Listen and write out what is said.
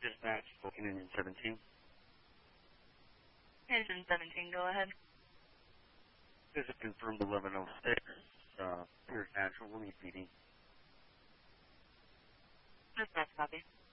Dispatch, booking Engine 17. Engine 17, go ahead. This is confirmed 1106. Here's natural, we'll need PD. Dispatch copy.